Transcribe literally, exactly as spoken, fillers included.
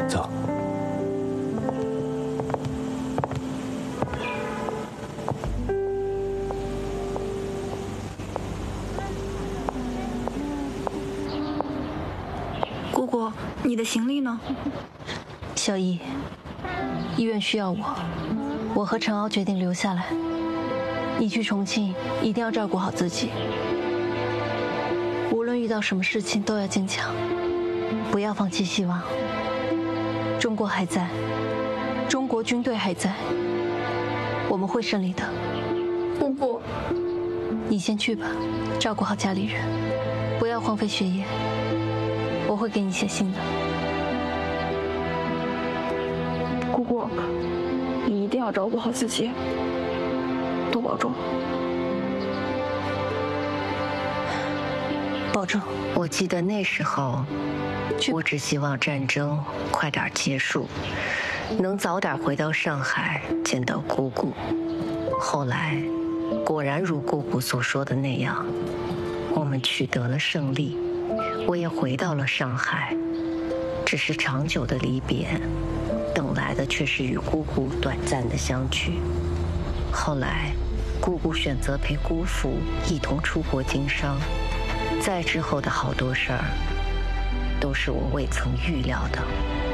走。 姑姑，你的行李呢？ 小易，医院需要我，我和陈敖决定留下来。你去重庆一定要照顾好自己，无论遇到什么事情都要坚强，不要放弃希望。中国还在，中国军队还在，我们会胜利的。 姑姑， 你先去吧，照顾好家里人，不要荒废学业。我会给你写信的。 姑姑，你一定要照顾好自己，多保重。 保重。 我记得那时候，我只希望战争快点结束，能早点回到上海见到姑姑。后来，果然如姑姑所说的那样，我们取得了胜利。我也回到了上海，只是长久的离别，等来的却是与姑姑短暂的相聚。后来，姑姑选择陪姑父一同出国经商，再之后的好多事儿，都是我未曾预料的。